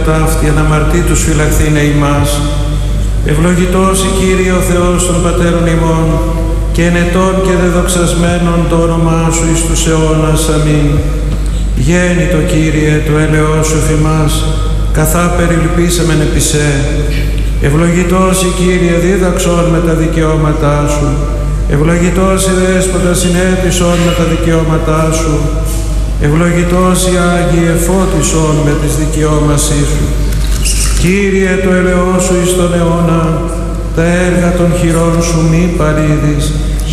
ταύτη αναμαρτήτους φυλαχθήνε ημάς. Ευλογητός η Κύριε ο Θεός των πατέρων ημών, και ενετών και δεδοξασμένων το όνομά Σου εις τους αιώνας. Αμήν. Γέννητο Κύριε, το έλεος Σου εφ' καθά περιλυπήσαμεν επί σε. Ευλογητός η Κύριε δίδαξον με τα δικαιώματά Σου. Ευλογητός η Δέσποτα συνέτησον με τα δικαιώματά Σου. Ευλογητός η Άγιε φώτισον με τις δικαιώμασή Σου. Κύριε, το έλεος Σου εις τον αιώνα, τα έργα των χειρών Σου μη παρήδεις.